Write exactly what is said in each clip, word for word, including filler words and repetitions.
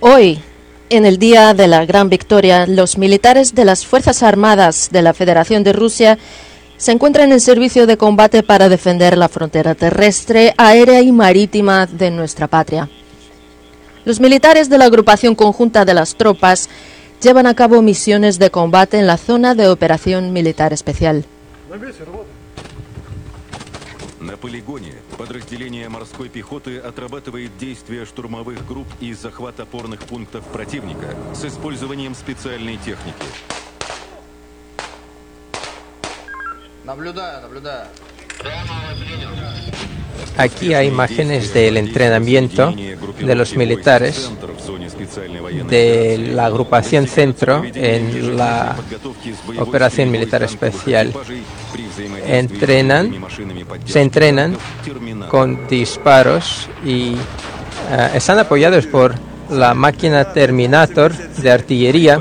Hoy, en el Día de la Gran Victoria, los militares de las Fuerzas Armadas de la Federación de Rusia se encuentran en servicio de combate para defender la frontera terrestre, aérea y marítima de nuestra patria. Los militares de la Agrupación Conjunta de las Tropas llevan a cabo misiones de combate en la zona de operación militar especial. На полигоне подразделение морской пехоты отрабатывает действия штурмовых групп и захват опорных пунктов противника с использованием специальной техники. Наблюдаю, наблюдаю. Aquí hay imágenes del entrenamiento de los militares de la agrupación Centro en la operación militar especial. Entrenan, se entrenan con disparos y uh, están apoyados por la máquina Terminator de artillería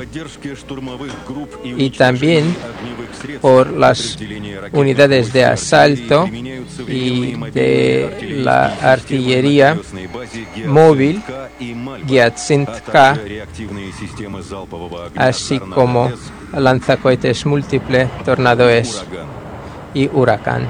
y también por las unidades de asalto y de la artillería móvil Gyatsintka, así como lanzacohetes múltiple Tornado S y Huracán.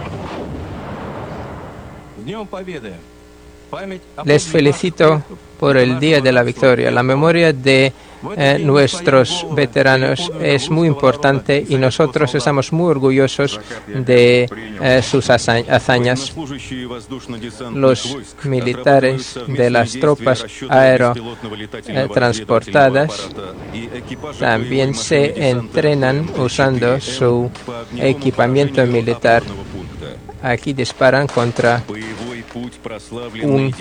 Les felicito por el Día de la Victoria. La memoria de eh, nuestros veteranos es muy importante y nosotros estamos muy orgullosos de eh, sus hazañas. Los militares de las tropas aerotransportadas también se entrenan usando su equipamiento militar. Aquí disparan contra un,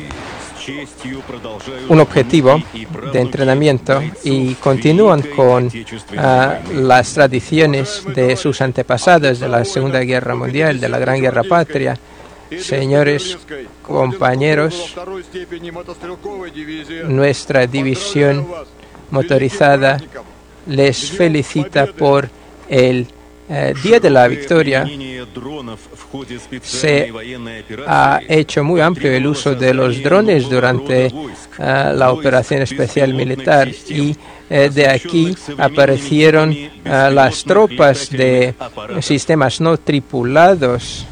un objetivo de entrenamiento y continúan con uh, las tradiciones de sus antepasados de la Segunda Guerra Mundial, de la Gran Guerra Patria. Señores compañeros, nuestra división motorizada les felicita por el Eh, Día de la Victoria. Se ha hecho muy amplio el uso de los drones durante uh, la operación especial militar y eh, de aquí aparecieron uh, las tropas de sistemas no tripulados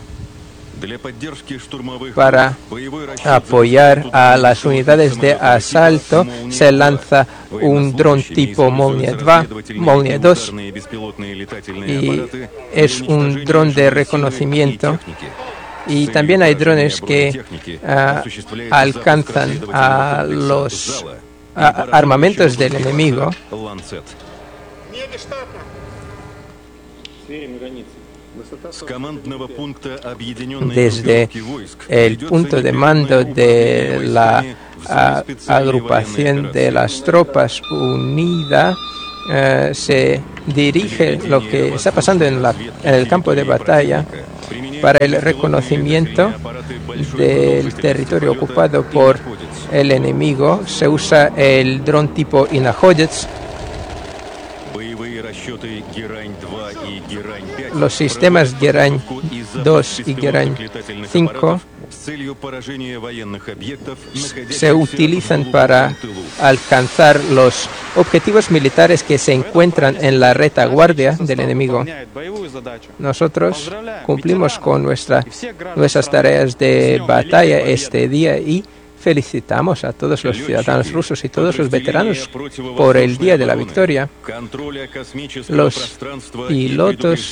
para apoyar a las unidades de asalto. Se lanza un dron tipo Molnia dos y es un dron de reconocimiento, y también hay drones que uh, alcanzan a los a armamentos del enemigo. Desde el punto de mando de la a, agrupación de las tropas unida uh, se dirige lo que está pasando en, la, en el campo de batalla para el reconocimiento del territorio ocupado por el enemigo. Se usa el dron tipo Inahoyets. Los sistemas Gerañ dos y Gerañ cinco se utilizan para alcanzar los objetivos militares que se encuentran en la retaguardia del enemigo. Nosotros cumplimos con nuestra, nuestras tareas de batalla este día y felicitamos a todos los ciudadanos rusos y todos los veteranos por el Día de la Victoria. Los pilotos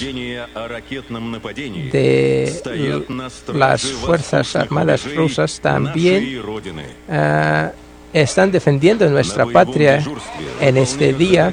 de las Fuerzas Armadas rusas también uh, están defendiendo nuestra patria en este día.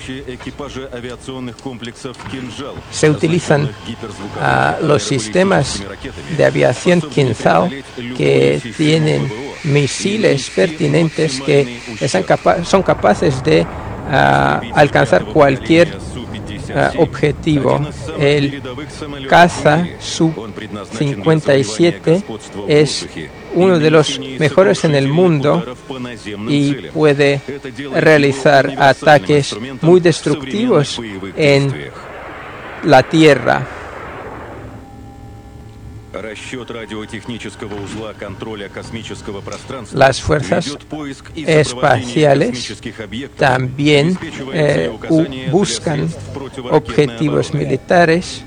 Se utilizan uh, los sistemas de aviación Kinzhal, que tienen misiles pertinentes que están capa son capaces de uh, alcanzar cualquier uh, objetivo. El caza Su cincuenta y siete es uno de los mejores en el mundo y puede realizar ataques muy destructivos en la tierra. Las fuerzas espaciales también eh, buscan objetivos militares.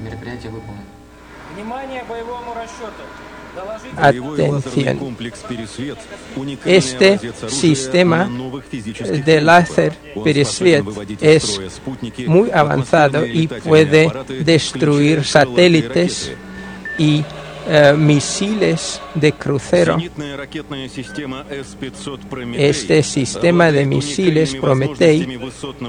Atención. Este sistema de láser Peresviet es muy avanzado y puede destruir satélites y uh, misiles de crucero. Este sistema de misiles Prometei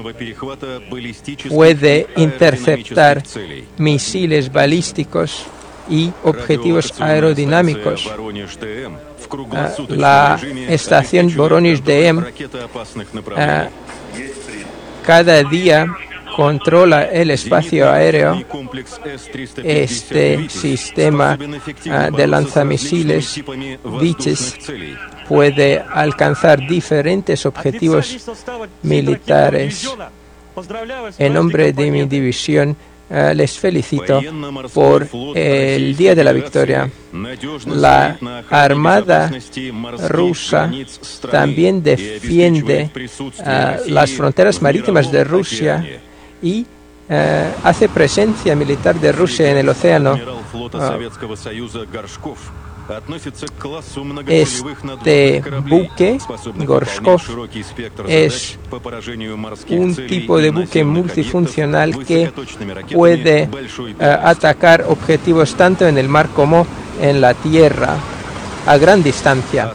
puede interceptar misiles balísticos y objetivos aerodinámicos. Uh, la estación Voronezh-D M uh, cada día controla el espacio aéreo. Este sistema uh, de lanzamisiles Viches puede alcanzar diferentes objetivos militares. En nombre de mi división, Uh, les felicito por el Día de la Victoria. La Armada rusa también defiende uh, las fronteras marítimas de Rusia y uh, hace presencia militar de Rusia en el océano. Uh, Este buque, Gorshkov, es un tipo de buque multifuncional que puede uh, atacar objetivos tanto en el mar como en la tierra a gran distancia.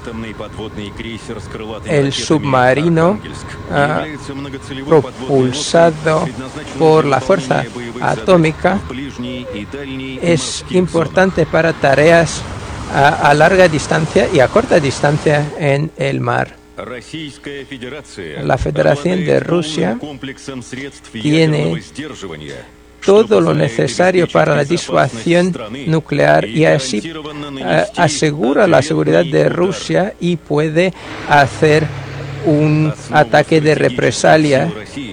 El submarino uh, propulsado por la fuerza atómica es importante para tareas A, a larga distancia y a corta distancia en el mar. La Federación de Rusia tiene todo lo necesario para la disuasión nuclear y así uh, asegura la seguridad de Rusia y puede hacer un ataque de represalia.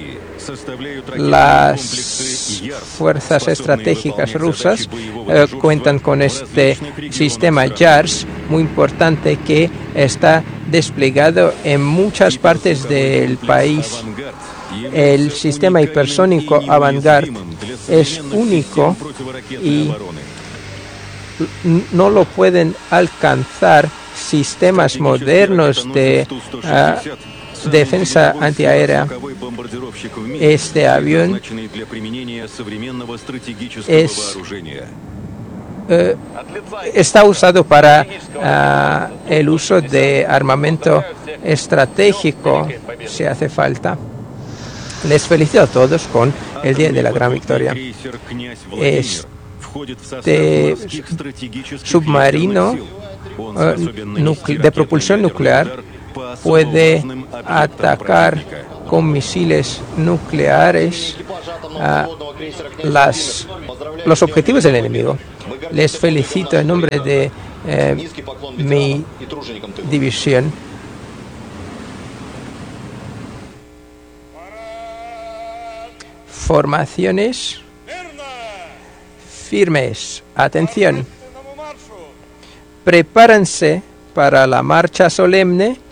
Las fuerzas estratégicas rusas eh, cuentan con este sistema JARS muy importante que está desplegado en muchas partes del país. El sistema hipersónico Avangard es único y no lo pueden alcanzar sistemas modernos de uh, defensa antiaérea. Este avión es, uh, está usado para uh, el uso de armamento estratégico, si hace falta. Les felicito a todos con el Día de la Gran Victoria. Este submarino uh, de propulsión nuclear puede atacar con misiles nucleares uh, las, los objetivos del enemigo. Les felicito en nombre de eh, mi división. Formaciones firmes. Atención. Prepárense para la marcha solemne